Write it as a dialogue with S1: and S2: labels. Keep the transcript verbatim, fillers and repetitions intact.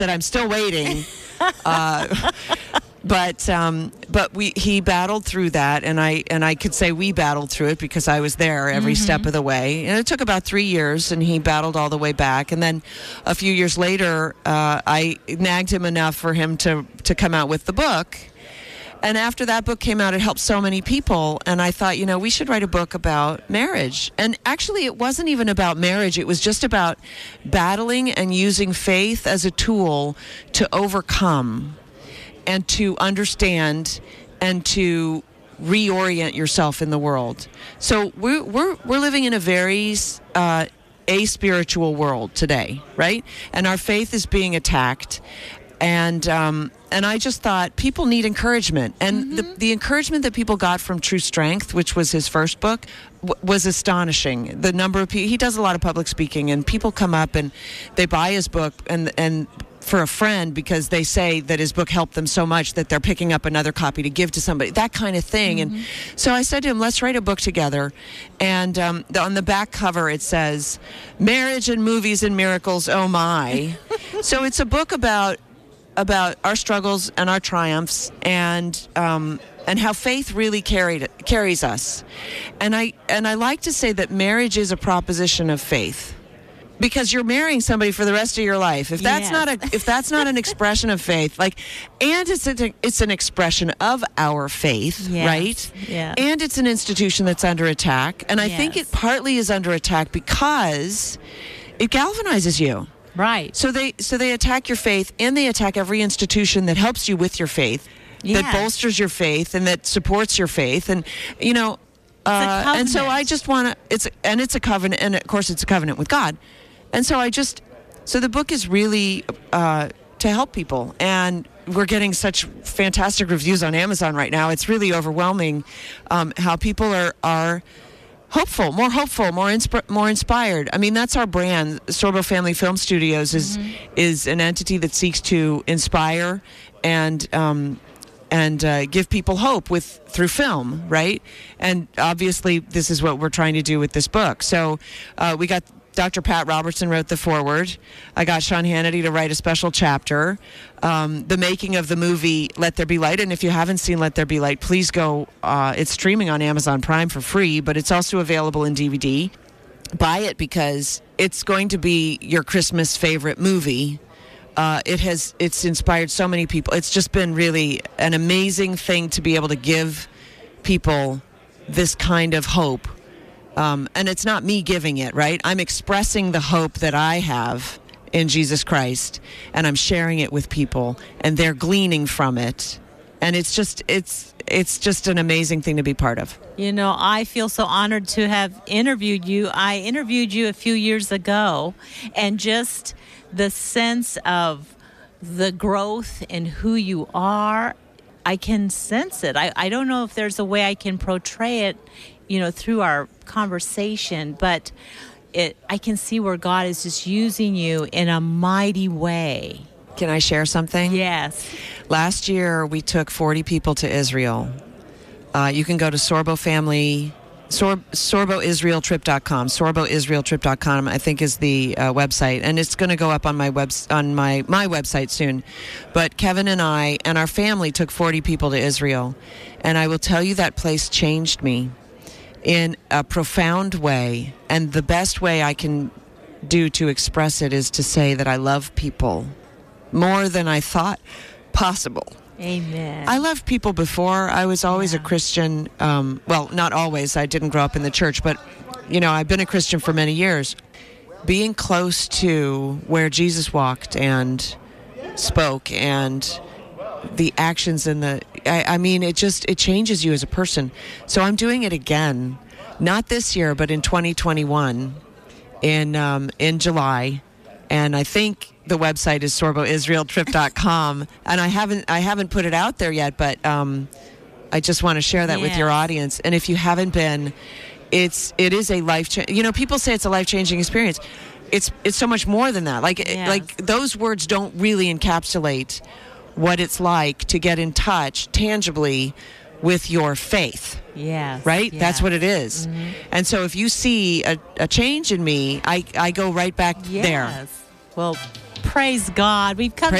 S1: that I'm still waiting. uh, but um, but we he battled through that, and I and I could say we battled through it because I was there every mm-hmm. step of the way. And it took about three years, and he battled all the way back. And then a few years later, uh, I nagged him enough for him to to come out with the book. And after that book came out, it helped so many people. And I thought, you know, we should write a book about marriage. And actually, it wasn't even about marriage. It was just about battling and using faith as a tool to overcome and to understand and to reorient yourself in the world. So we're we're, we're living in a very uh, aspiritual world today, right? And our faith is being attacked. And um, and I just thought people need encouragement. And mm-hmm. the, the encouragement that people got from True Strength, which was his first book, w- was astonishing. The number of people, he does a lot of public speaking, and people come up and they buy his book and and for a friend because they say that his book helped them so much that they're picking up another copy to give to somebody, that kind of thing. Mm-hmm. And so I said to him, let's write a book together. And um, the, on the back cover, it says, Marriage and Movies and Miracles, oh my. So it's a book about about our struggles and our triumphs, and um, and how faith really carried carries us. And I and I like to say that marriage is a proposition of faith, because you're marrying somebody for the rest of your life. If that's yes. not a if that's not an expression of faith, like, and it's a, it's an expression of our faith, yes. right?
S2: Yeah.
S1: And it's an institution that's under attack. And I
S2: yes.
S1: think it partly is under attack because it galvanizes you.
S2: Right.
S1: So they so they attack your faith, and they attack every institution that helps you with your faith,
S2: yes.
S1: that bolsters your faith, and that supports your faith. And you know, uh, and so I just want to. It's and it's a covenant, and of course it's a covenant with God. And so I just so the book is really uh, to help people, and we're getting such fantastic reviews on Amazon right now. It's really overwhelming um, how people are are. Hopeful, more hopeful, more insp- more inspired. I mean, that's our brand. Sorbo Family Film Studios is mm-hmm. is an entity that seeks to inspire and um, and uh, give people hope with through film, right? And obviously, this is what we're trying to do with this book. So uh, we got Doctor Pat Robertson wrote the foreword. I got Sean Hannity to write a special chapter. Um, the making of the movie Let There Be Light. And if you haven't seen Let There Be Light, please go. Uh, it's streaming on Amazon Prime for free, but it's also available in D V D. Buy it because it's going to be your Christmas favorite movie. Uh, it has. It's inspired so many people. It's just been really an amazing thing to be able to give people this kind of hope. Um, and it's not me giving it, right? I'm expressing the hope that I have in Jesus Christ, and I'm sharing it with people, and they're gleaning from it. And it's just, it's, it's just an amazing thing to be part of.
S2: You know, I feel so honored to have interviewed you. I interviewed you a few years ago, and just the sense of the growth in who you are, I can sense it. I, I don't know if there's a way I can portray it, you know, through our conversation, but it, I can see where God is just using you in a mighty way.
S1: Can I share something?
S2: Yes.
S1: Last year, we took forty people to Israel. Uh, you can go to Sorbo Family, Sor, sorbo israel trip dot com. sorbo israel trip dot com, I think, is the uh, website, and it's going to go up on my web on my my website soon. But Kevin and I and our family took forty people to Israel, and I will tell you that place changed me in a profound way. And the best way I can do to express it is to say that I love people more than I thought possible.
S2: Amen.
S1: I loved people before. I was always
S2: yeah.
S1: a Christian. Um, well, not always. I didn't grow up in the church, but, you know, I've been a Christian for many years. Being close to where Jesus walked and spoke, and the actions and the, I, I mean, it just, it changes you as a person. So I'm doing it again, not this year, but in twenty twenty-one, in um, in July. And I think the website is sorbo israel trip dot com. And I haven't, I haven't put it out there yet, but um, I just want to share that
S2: yes.
S1: with your audience. And if you haven't been, it's, it is a life change. You know, people say it's a life-changing experience. It's, it's so much more than that. Like,
S2: yes.
S1: like those words don't really encapsulate what it's like to get in touch tangibly with your faith.
S2: Yes.
S1: Right?
S2: Yes.
S1: That's what it is. Mm-hmm. And so if you see a, a change in me, I, I go right back
S2: yes.
S1: there.
S2: Well, praise God. We've come